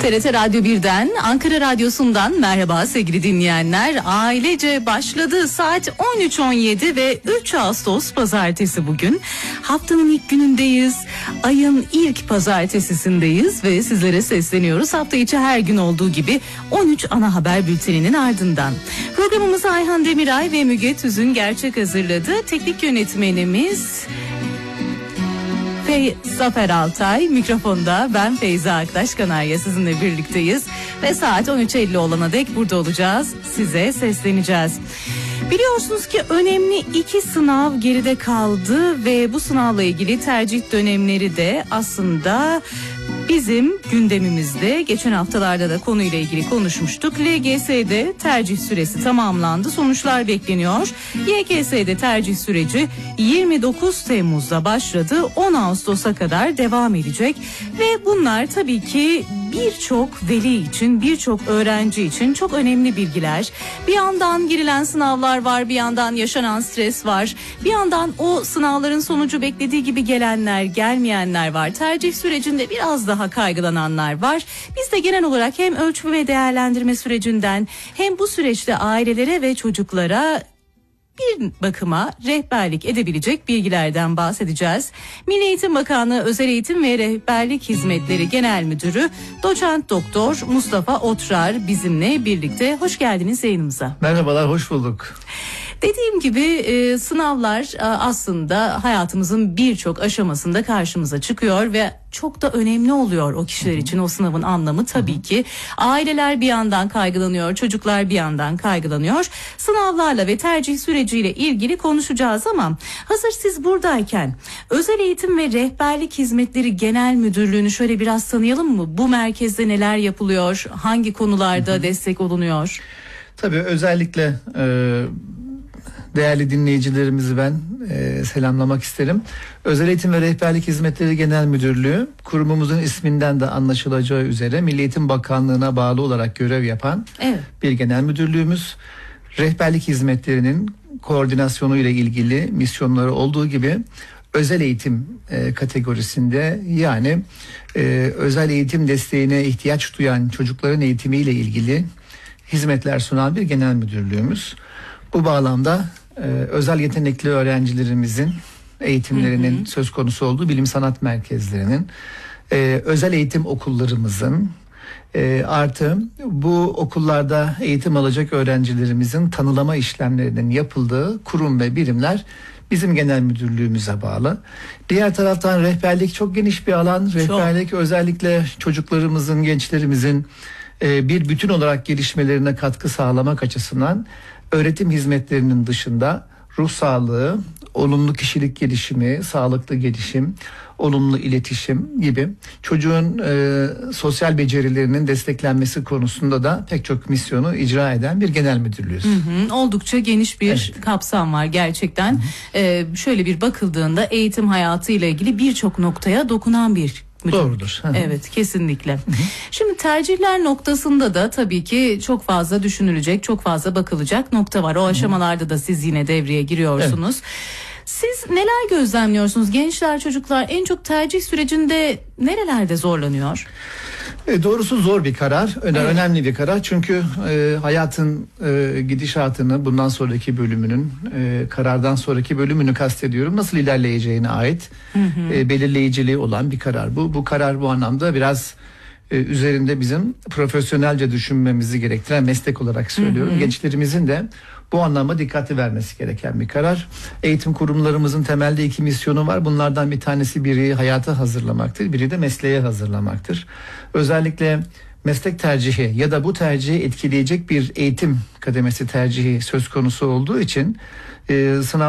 TRT Radyo 1'den, Ankara Radyosu'ndan merhaba sevgili dinleyenler. Ailece başladı. Saat 13.17 ve 3 Ağustos pazartesi bugün. Haftanın ilk günündeyiz. Ayın ilk pazartesisindeyiz ve sizlere sesleniyoruz. Hafta içi her gün olduğu gibi 13 ana haber bülteninin ardından. Programımızı Ayhan Demiray ve Müge Tüzün Gerçek hazırladı. Teknik yönetmenimiz Zafer Altay, mikrofonda ben Feyza Aktaş Kanarya sizinle birlikteyiz ve saat 13.50 olana dek burada olacağız, size sesleneceğiz. Biliyorsunuz ki önemli 2 sınav geride kaldı ve bu sınavla ilgili tercih dönemleri de aslında bizim gündemimizde. Geçen haftalarda da konuyla ilgili konuşmuştuk. LGS'de tercih süresi tamamlandı. Sonuçlar bekleniyor. YGS'de tercih süreci 29 Temmuz'da başladı. 10 Ağustos'a kadar devam edecek. Ve bunlar tabii ki birçok veli için, birçok öğrenci için çok önemli bilgiler. Bir yandan girilen sınavlar var, bir yandan yaşanan stres var. Bir yandan o sınavların sonucu beklediği gibi gelenler, gelmeyenler var. Tercih sürecinde biraz daha kaygılananlar var. Biz de genel olarak hem ölçme ve değerlendirme sürecinden hem bu süreçte ailelere ve çocuklara bir bakıma rehberlik edebilecek bilgilerden bahsedeceğiz. Milli Eğitim Bakanlığı Özel Eğitim ve Rehberlik Hizmetleri Genel Müdürü Doçent Doktor Mustafa Otrar bizimle birlikte. Hoş geldiniz yayınımıza. Merhabalar, hoş bulduk. Dediğim gibi sınavlar aslında hayatımızın birçok aşamasında karşımıza çıkıyor ve çok da önemli oluyor o kişiler için o sınavın anlamı tabii ki. Aileler bir yandan kaygılanıyor, çocuklar bir yandan kaygılanıyor. Sınavlarla ve tercih süreciyle ilgili konuşacağız ama hazır siz buradayken Özel Eğitim ve Rehberlik Hizmetleri Genel Müdürlüğü'nü şöyle biraz tanıyalım mı? Bu merkezde neler yapılıyor? Hangi konularda destek olunuyor? Tabii özellikle değerli dinleyicilerimizi ben selamlamak isterim. Özel Eğitim ve Rehberlik Hizmetleri Genel Müdürlüğü, kurumumuzun isminden de anlaşılacağı üzere Milli Eğitim Bakanlığı'na bağlı olarak görev yapan bir genel müdürlüğümüz. Rehberlik hizmetlerinin koordinasyonu ile ilgili misyonları olduğu gibi özel eğitim kategorisinde, yani özel eğitim desteğine ihtiyaç duyan çocukların eğitimiyle ilgili hizmetler sunan bir genel müdürlüğümüz. Bu bağlamda özel yetenekli öğrencilerimizin eğitimlerinin söz konusu olduğu bilim sanat merkezlerinin, özel eğitim okullarımızın, artı bu okullarda eğitim alacak öğrencilerimizin tanılama işlemlerinin yapıldığı kurum ve birimler bizim genel müdürlüğümüze bağlı. Diğer taraftan rehberlik çok geniş bir alan. Rehberlik özellikle çocuklarımızın, gençlerimizin bir bütün olarak gelişmelerine katkı sağlamak açısından öğretim hizmetlerinin dışında ruh sağlığı, olumlu kişilik gelişimi, sağlıklı gelişim, olumlu iletişim gibi çocuğun sosyal becerilerinin desteklenmesi konusunda da pek çok misyonu icra eden bir genel müdürlüğüz. Oldukça geniş bir kapsam var gerçekten. Şöyle bir bakıldığında eğitim hayatıyla ilgili birçok noktaya dokunan bir müdür. Doğrudur. Evet, kesinlikle. Şimdi tercihler noktasında da tabii ki çok fazla düşünülecek, çok fazla bakılacak nokta var. O aşamalarda da siz yine devreye giriyorsunuz. Siz neler gözlemliyorsunuz? Gençler, çocuklar en çok tercih sürecinde nerelerde zorlanıyor? Doğrusu zor bir karar, önemli bir karar. Çünkü hayatın gidişatını, bundan sonraki bölümünün, karardan sonraki bölümünü kastediyorum, nasıl ilerleyeceğine ait belirleyiciliği olan bir karar. Bu karar bu anlamda biraz üzerinde bizim profesyonelce düşünmemizi gerektiren, meslek olarak söylüyorum. Gençlerimizin de bu anlamda dikkatli vermesi gereken bir karar. Eğitim kurumlarımızın temelde 2 misyonu var. Bunlardan bir tanesi, biri hayata hazırlamaktır, biri de mesleğe hazırlamaktır. Özellikle meslek tercihi ya da bu tercihi etkileyecek bir eğitim kademesi tercihi söz konusu olduğu için sınav